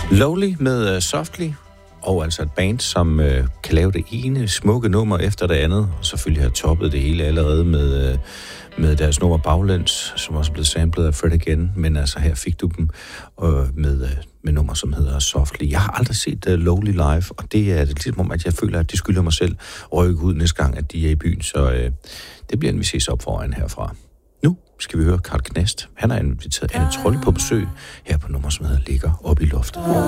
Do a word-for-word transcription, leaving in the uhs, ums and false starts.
Lowly med uh, Softly, og altså et band, som uh, kan lave det ene smukke nummer efter det andet, og selvfølgelig har toppet det hele allerede med, uh, med deres nummer Baglæns, som også er blevet samlet af Fred Again, men altså her fik du dem uh, med, uh, med nummer, som hedder Softly. Jeg har aldrig set uh, Lowly live, og det er ligesom om, at jeg føler, at de skylder mig selv at rykke ud næste gang, at de er i byen, så uh, det bliver en, vi ses op foran herfra. Nu skal vi høre Carl Knast. Han har inviteret Anne Trolle på besøg her på nummer, som hedder Ligger op i loftet.